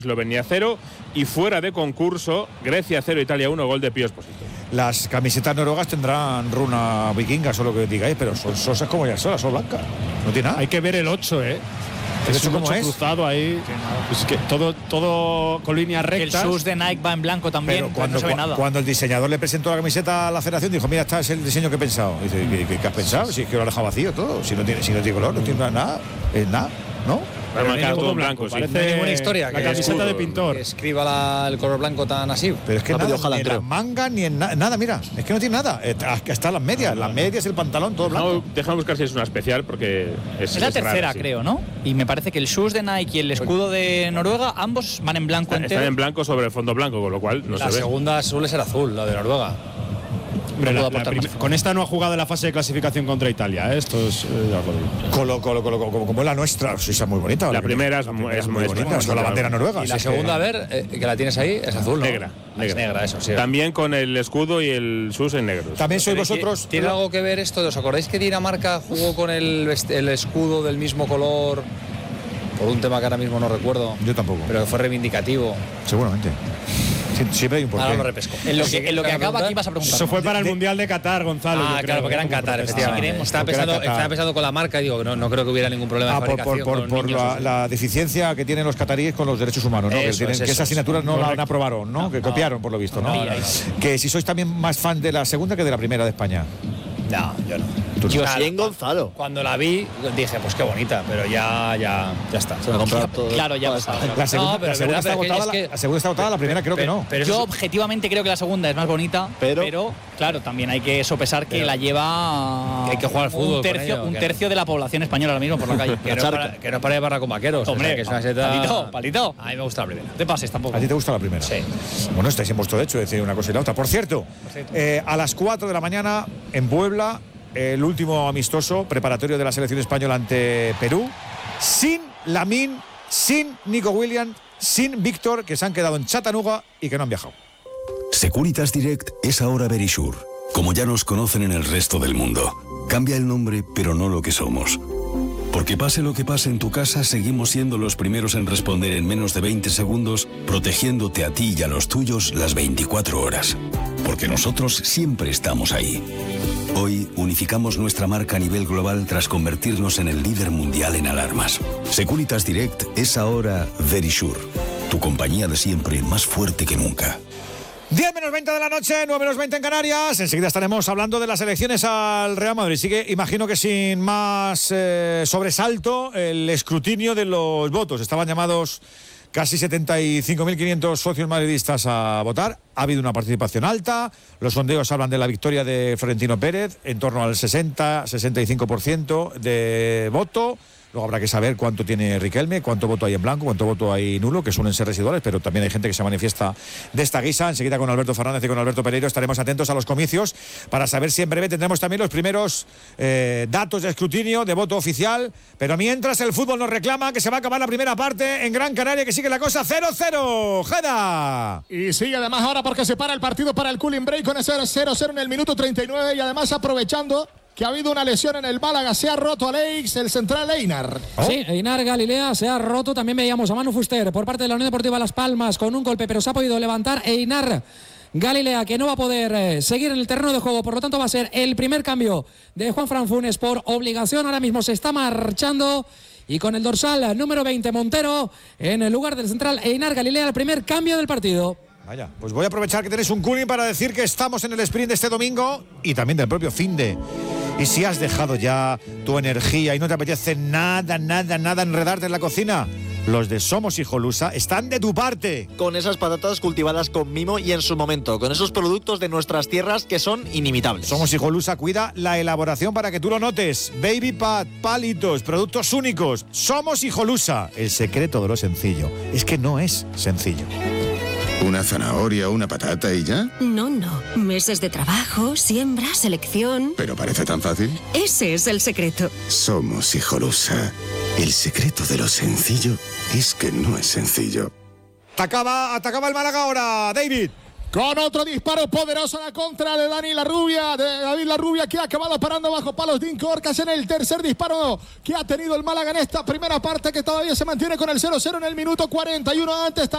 Eslovenia 0 y fuera de concurso, Grecia 0, Italia 1, gol de Pío Esposito. Las camisetas noruegas tendrán runa vikinga, o lo que digáis, pero son sosas como ya son blancas. No tiene nada. Hay que ver el 8, ¿eh? ¿Es un 8 cruzado ahí. Es que todo con líneas rectas. El sus de Nike va en blanco también, pero cuando, no se ve nada. Cuando el diseñador le presentó la camiseta a la federación, dijo, mira, este es el diseño que he pensado. Y dice, ¿qué has pensado? Si es que lo ha dejado vacío todo. Si no tiene color, no tiene nada. Es nada, ¿no? Va a marcar todo blanco, sí. Parece No hay ninguna historia. la camiseta de pintor. Que escriba el color blanco tan así. Pero es que nada, ni en las mangas, ni en nada, mira. Es que no tiene nada. Están las medias, el pantalón, todo blanco. No, déjame buscar si es una especial, porque es la tercera, rara, sí. creo, ¿no? Y me parece que el sus de Nike y el escudo de Noruega, ambos van en blanco entero. Están en blanco sobre el fondo blanco, con lo cual no se ve. La segunda suele ser azul, la de Noruega. Hombre, con esta no ha jugado en la fase de clasificación contra Italia, ¿eh? Esto es como la nuestra, sí, es muy bonita. La primera es muy bonita, con la bandera noruega. Y la segunda, a ver, que la tienes ahí, es azul, ¿no? Negra. Es negra, eso, sí. También con el escudo y el sus en negro. También sois vosotros. ¿Tiene algo que ver esto? ¿Os acordáis que Dinamarca jugó con el escudo del mismo color? Por un tema que ahora mismo no recuerdo. Yo tampoco. Pero fue reivindicativo. Seguramente. Siempre hay un porqué. Ahora lo repesco. En lo que acaba aquí vas a preguntar. Eso fue para el Mundial de Qatar, Gonzalo. Ah, claro, porque era en Qatar, efectivamente. Estaba pensando con la marca y digo, no creo que hubiera ningún problema de fabricación. Por la deficiencia que tienen los cataríes con los derechos humanos, ¿no? Que esa asignatura no la aprobaron, ¿no? Que copiaron, por lo visto, ¿no? Que si sois también más fan de la segunda que de la primera de España. No, yo no. Yo sí, en Gonzalo. Cuando la vi, dije, pues qué bonita, pero ya está. Se me ha comprado todo. Claro, ya pasado. La segunda está agotada, la primera creo que no. Pero yo objetivamente creo que la segunda es más bonita, pero claro, también hay que sopesar que la lleva que hay que jugar al fútbol un tercio de la población española ahora mismo por la calle. que no para de barra con vaqueros. Hombre, o sea, que es una seta... palito. A mí me gusta la primera. Te pases tampoco. ¿A ti te gusta la primera? Sí. Bueno, estáis en vuestro derecho de decir una cosa y la otra. Por cierto, a las 4 de la mañana en Puebla, el último amistoso preparatorio de la selección española ante Perú, sin Lamine, sin Nico Williams, sin Víctor, que se han quedado en Chattanooga y que no han viajado. Securitas Direct es ahora Verisure, como ya nos conocen en el resto del mundo. Cambia el nombre, pero no lo que somos. Porque pase lo que pase en tu casa, seguimos siendo los primeros en responder en menos de 20 segundos, protegiéndote a ti y a los tuyos las 24 horas. Porque nosotros siempre estamos ahí. Hoy unificamos nuestra marca a nivel global tras convertirnos en el líder mundial en alarmas. Securitas Direct es ahora Verisure, tu compañía de siempre más fuerte que nunca. 10 menos 20 de la noche, 9 menos 20 en Canarias. Enseguida estaremos hablando de las elecciones al Real Madrid. Sigue, imagino que sin más sobresalto, el escrutinio de los votos. Estaban llamados casi 75.500 socios madridistas a votar. Ha habido una participación alta. Los sondeos hablan de la victoria de Florentino Pérez, en torno al 60-65% de voto. Luego habrá que saber cuánto tiene Riquelme, cuánto voto hay en blanco, cuánto voto hay nulo, que suelen ser residuales, pero también hay gente que se manifiesta de esta guisa. Enseguida con Alberto Fernández y con Alberto Pereiro estaremos atentos a los comicios para saber si en breve tendremos también los primeros datos de escrutinio, de voto oficial. Pero mientras el fútbol nos reclama que se va a acabar la primera parte en Gran Canaria, que sigue la cosa 0-0. ¡Jeda! Y sigue además ahora porque se para el partido para el cooling break con ese 0-0 en el minuto 39 y además aprovechando que ha habido una lesión en el Málaga, se ha roto Alex, el central Einar. Sí, Einar Galilea se ha roto, también veíamos a Manu Fuster por parte de la Unión Deportiva Las Palmas con un golpe, pero se ha podido levantar Einar Galilea, que no va a poder seguir en el terreno de juego, por lo tanto va a ser el primer cambio de Juanfran Funes por obligación. Ahora mismo se está marchando y con el dorsal número 20 Montero en el lugar del central Einar Galilea, el primer cambio del partido. Vaya, pues voy a aprovechar que tenéis un cooling para decir que estamos en el sprint de este domingo y también del propio finde. Y si has dejado ya tu energía y no te apetece nada enredarte en la cocina, los de Somos Hijolusa están de tu parte. Con esas patatas cultivadas con mimo y en su momento, con esos productos de nuestras tierras que son inimitables. Somos Hijolusa cuida la elaboración para que tú lo notes. Baby Pat, palitos, productos únicos. Somos Hijolusa. El secreto de lo sencillo es que no es sencillo. ¿Una zanahoria o una patata y ya? No. Meses de trabajo, siembra, selección. ¿Pero parece tan fácil? Ese es el secreto. Somos Hijolusa. El secreto de lo sencillo es que no es sencillo. Atacaba el Málaga ahora, David. Con otro disparo poderoso a la contra de David Larrubia, que ha acabado parando bajo palos de Incorcas en el tercer disparo que ha tenido el Málaga en esta primera parte, que todavía se mantiene con el 0-0 en el minuto 41 antes.